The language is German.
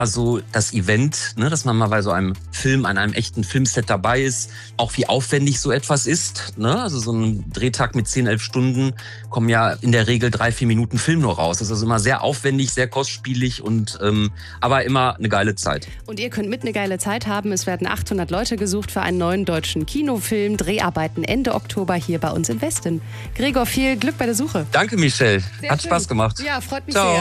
Also das Event, ne, dass man mal bei so einem Film, an einem echten Filmset dabei ist, auch wie aufwendig so etwas ist. Ne? Also so ein Drehtag mit 10, 11 Stunden kommen ja in der Regel 3, 4 Minuten Film nur raus. Das ist also immer sehr aufwendig, sehr kostspielig und aber immer eine geile Zeit. Und ihr könnt mit eine geile Zeit haben. Es werden 800 Leute gesucht für einen neuen deutschen Kinofilm. Dreharbeiten Ende Oktober hier bei uns in Westin. Gregor, viel Glück bei der Suche. Danke, Michelle. Sehr Hat schön. Spaß gemacht. Ja, freut mich Ciao. sehr.